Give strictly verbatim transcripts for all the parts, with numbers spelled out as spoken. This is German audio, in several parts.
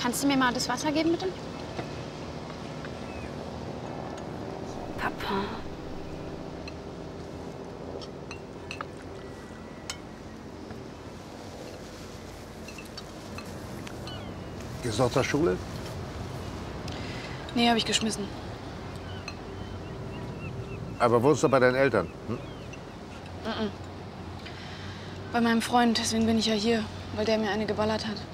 Kannst du mir mal das Wasser geben, bitte? Papa. Gehst du noch zur Schule? Nee, habe ich geschmissen. Aber wohnst du bei deinen Eltern? Hm? Mhm. Bei meinem Freund, deswegen bin ich ja hier, weil der mir eine geballert hat.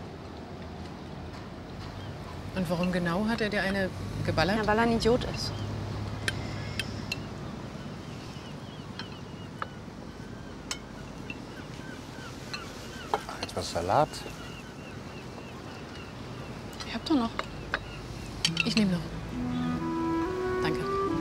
Und warum genau hat er dir eine geballert? Ja, weil er ein Idiot ist. Ach, jetzt was Salat. Ich hab doch noch. Ich nehme noch. Danke.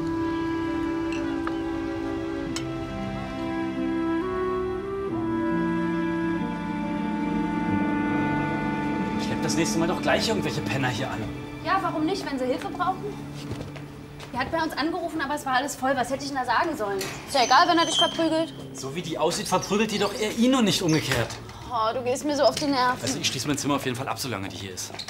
Schleppt das nächste Mal doch gleich irgendwelche Penner hier an. Ja, warum nicht, wenn sie Hilfe brauchen? Er hat bei uns angerufen, aber es war alles voll. Was hätte ich denn da sagen sollen? Ist ja egal, wenn er dich verprügelt. So wie die aussieht, verprügelt die doch eher ihn und nicht umgekehrt. Oh, du gehst mir so auf die Nerven. Also ich schließe mein Zimmer auf jeden Fall ab, solange die hier ist.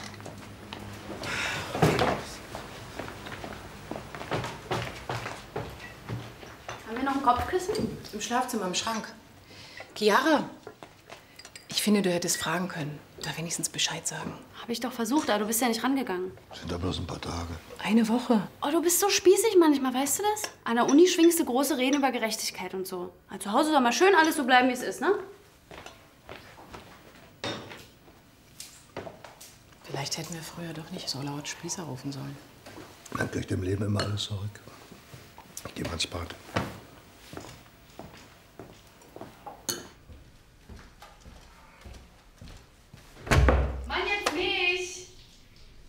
Haben wir noch ein Kopfkissen? Im Schlafzimmer, im Schrank. Chiara, ich finde, du hättest fragen können. Oder wenigstens Bescheid sagen. Habe ich doch versucht, aber du bist ja nicht rangegangen. Sind da bloß ein paar Tage. Eine Woche. Oh, du bist so spießig manchmal, weißt du das? An der Uni schwingst du große Reden über Gerechtigkeit und so. Also zu Hause soll mal schön alles so bleiben, wie es ist, ne? Vielleicht hätten wir früher doch nicht so laut Spießer rufen sollen. Man kriegt im Leben immer alles zurück. Ich geh mal ins Bad.